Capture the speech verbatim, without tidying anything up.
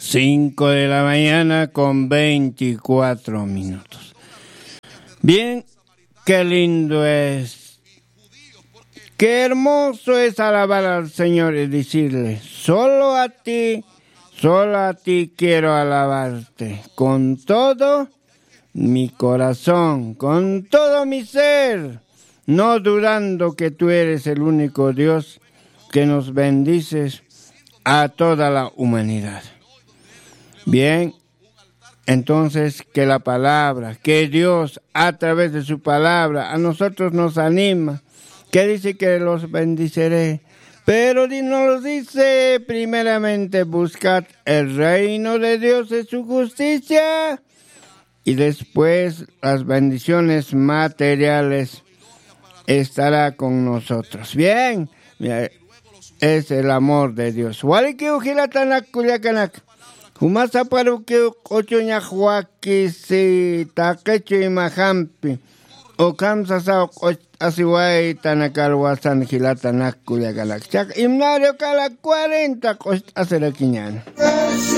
cinco de la mañana con veinticuatro minutos. Bien, qué lindo es, qué hermoso es alabar al Señor y decirle, solo a ti, solo a ti quiero alabarte, con todo mi corazón, con todo mi ser, no dudando que tú eres el único Dios que nos bendices a toda la humanidad. Bien, entonces que la palabra, que Dios a través de su palabra a nosotros nos anima, que dice que los bendiceré, pero nos dice primeramente buscad el reino de Dios y su justicia y después las bendiciones materiales estará con nosotros. Bien, es el amor de Dios. Waliki ujilatanak kuliakanak. Humasa paruki ochoña huaki si takecho imajampi. O kamsa sao asiwai tanakalwasan hilatanak kuliakanak. Chak imnario kala cuarenta hacer aquí.